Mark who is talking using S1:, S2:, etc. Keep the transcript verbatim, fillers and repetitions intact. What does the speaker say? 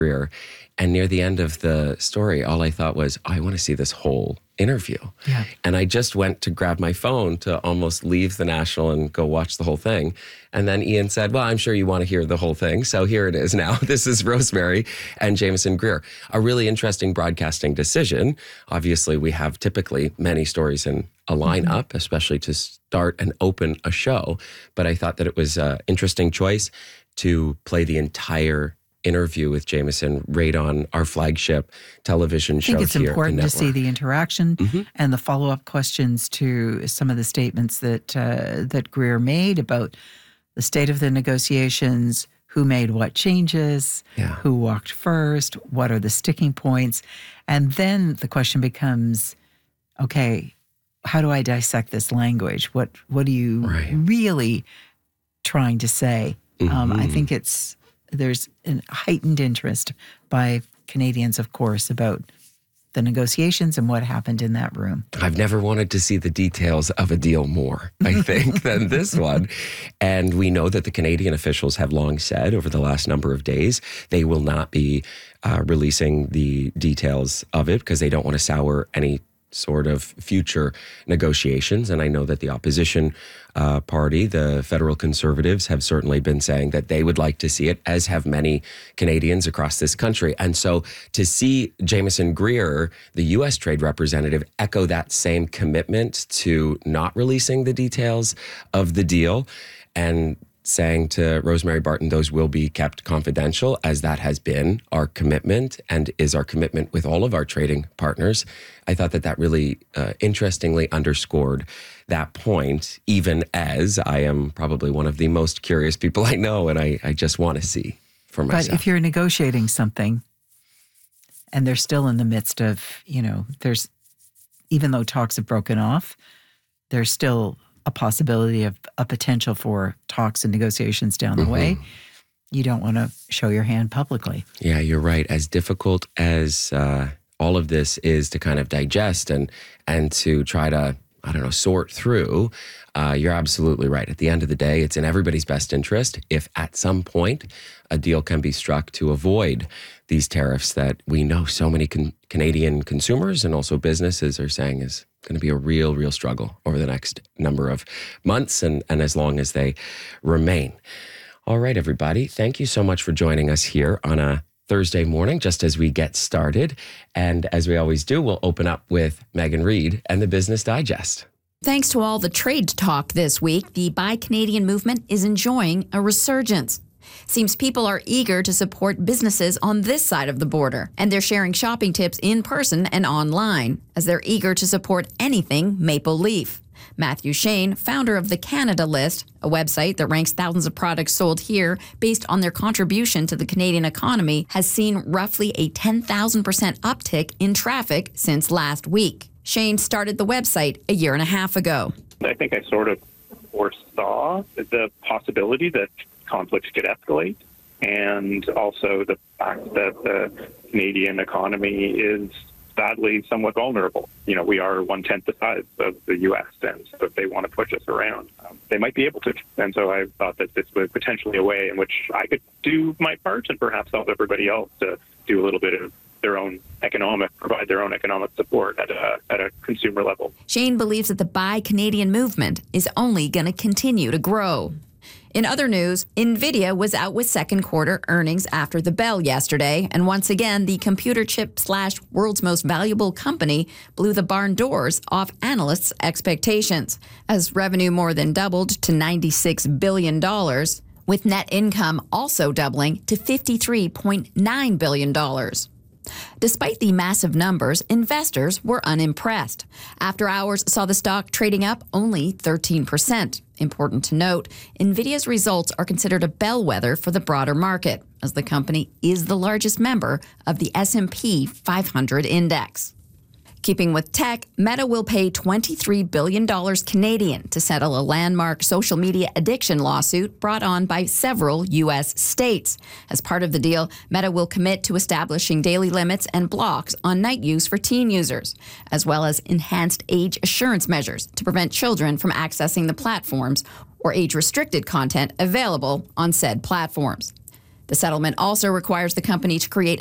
S1: Greer. And near the end of the story, all I thought was, oh, I want to see this whole interview.
S2: Yeah.
S1: And I just went to grab my phone to almost leave the National and go watch the whole thing. And then Ian said, well, I'm sure you want to hear the whole thing. So here it is now. This is Rosemary and Jameson Greer. A really interesting broadcasting decision. Obviously, we have typically many stories in a lineup, mm-hmm. especially to start and open a show. But I thought that it was an interesting choice to play the entire interview with Jameson right on our flagship television show here.
S2: I think it's important to see the interaction mm-hmm. and the follow-up questions to some of the statements that uh, that Greer made about the state of the negotiations, who made what changes,
S1: yeah.
S2: who walked first, what are the sticking points, and then the question becomes, okay, how do I dissect this language? What what are you
S1: right.
S2: really trying to say?
S1: Mm-hmm.
S2: Um, I think it's there's a heightened interest by Canadians, of course, about the negotiations and what happened in that room.
S1: I've never wanted to see the details of a deal more, I think, than this one. And we know that the Canadian officials have long said over the last number of days they will not be uh, releasing the details of it because they don't want to sour any sort of future negotiations. And I know that the opposition uh, party, the federal Conservatives, have certainly been saying that they would like to see it, as have many Canadians across this country. And so to see Jameson Greer, the U S trade representative, echo that same commitment to not releasing the details of the deal and saying to Rosemary Barton, those will be kept confidential, as that has been our commitment and is our commitment with all of our trading partners. I thought that that really uh, interestingly underscored that point, even as I am probably one of the most curious people I know, and I, I just want to see for myself.
S2: But if you're negotiating something and they're still in the midst of, you know, there's, even though talks have broken off, there's still a possibility of a potential for talks and negotiations down the mm-hmm. way. You don't want to show your hand publicly.
S1: Yeah, you're right. As difficult as uh, all of this is to kind of digest and and to try to, I don't know, sort through, uh, you're absolutely right. At the end of the day, it's in everybody's best interest if at some point a deal can be struck to avoid these tariffs that we know so many con- Canadian consumers and also businesses are saying is going to be a real, real struggle over the next number of months and, and as long as they remain. All right, everybody. Thank you so much for joining us here on a Thursday morning, just as we get started. And as we always do, we'll open up with Megan Reid and the Business Digest.
S3: Thanks to all the trade talk this week, the Buy Canadian movement is enjoying a resurgence. Seems people are eager to support businesses on this side of the border, and they're sharing shopping tips in person and online, as they're eager to support anything Maple Leaf. Matthew Shane, founder of the Canada List, a website that ranks thousands of products sold here based on their contribution to the Canadian economy, has seen roughly a ten thousand percent uptick in traffic since last week. Shane started the website a year and a half ago.
S4: I think I sort of foresaw the possibility that conflicts could escalate, and also the fact that the Canadian economy is sadly somewhat vulnerable. You know, we are one-tenth the size of the U S, and so if they want to push us around, um, they might be able to. And so I thought that this was potentially a way in which I could do my part and perhaps help everybody else to do a little bit of their own economic, provide their own economic support at a, at a consumer level.
S3: Shane believes that the Buy Canadian movement is only going to continue to grow. In other news, NVIDIA was out with second quarter earnings after the bell yesterday, and once again, the computer chip slash world's most valuable company blew the barn doors off analysts' expectations, as revenue more than doubled to ninety-six billion dollars, with net income also doubling to fifty-three point nine billion dollars. Despite the massive numbers, investors were unimpressed. After hours saw the stock trading up only thirteen percent. Important to note, NVIDIA's results are considered a bellwether for the broader market, as the company is the largest member of the S and P five hundred index. Keeping with tech, Meta will pay twenty-three billion dollars Canadian to settle a landmark social media addiction lawsuit brought on by several U S states. As part of the deal, Meta will commit to establishing daily limits and blocks on night use for teen users, as well as enhanced age assurance measures to prevent children from accessing the platforms or age-restricted content available on said platforms. The settlement also requires the company to create